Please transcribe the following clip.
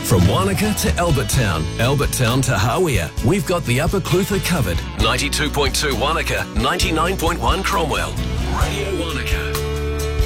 From Wanaka to Albert Town to Hawea, we've got the Upper Clutha covered. 92.2 Wanaka, 99.1 Cromwell. Radio Wanaka.